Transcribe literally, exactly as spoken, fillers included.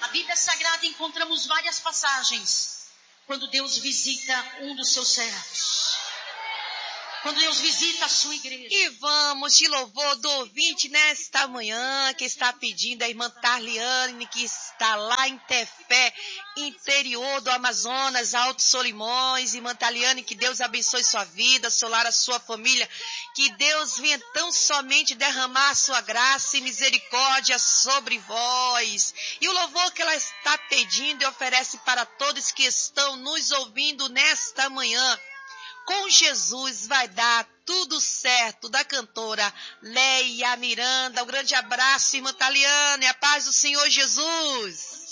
A Bíblia Sagrada encontramos várias passagens quando Deus visita um dos seus servos. Quando Deus visita a sua igreja. E vamos de louvor do ouvinte nesta manhã, que está pedindo a irmã Tarliane, que está lá em Tefé, interior do Amazonas, Alto Solimões. Irmã Tarliane, que Deus abençoe sua vida, seu lar, a sua família. Que Deus venha tão somente derramar sua graça e misericórdia sobre vós. E o louvor que ela está pedindo e oferece para todos que estão nos ouvindo nesta manhã. Com Jesus vai dar tudo certo, da cantora Leia Miranda. Um grande abraço, irmã Taliane, a paz do Senhor Jesus.